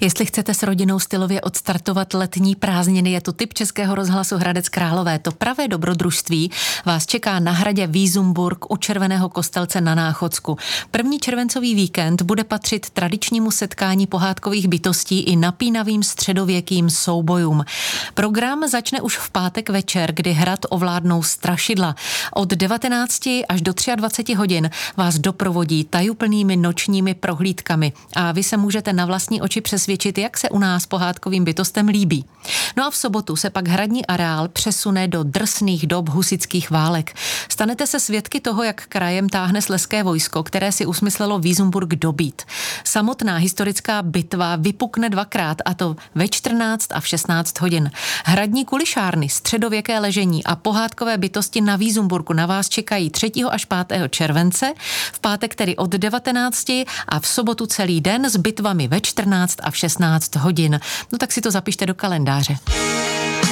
Jestli chcete s rodinou stylově odstartovat letní prázdniny, je to tip Českého rozhlasu Hradec Králové. To pravé dobrodružství vás čeká na hradě Vízumburk u Červeného Kostelce na Náchodsku. První červencový víkend bude patřit tradičnímu setkání pohádkových bytostí i napínavým středověkým soubojům. Program začne už v pátek večer, kdy hrad ovládnou strašidla. Od 19 až do 23 hodin vás doprovodí tajuplnými nočními prohlídkami a vy se můžete na vlastní oči přesvědčit, jak se u nás pohádkovým bytostem líbí. No a v sobotu se pak hradní areál přesune do drsných dob husitských válek. Stanete se svědky toho, jak krajem táhne slezské vojsko, které si usmyslelo Vízumburk dobít. Samotná historická bitva vypukne dvakrát, a to ve 14 a v 16 hodin. Hradní kulišárny, středověké ležení a pohádkové bytosti na Vízumburku na vás čekají 3. až 5. července, v pátek tedy od 19 a v sobotu celý den s bitvami ve 14 a v 16 hodin. No tak si to zapište do kalendáře.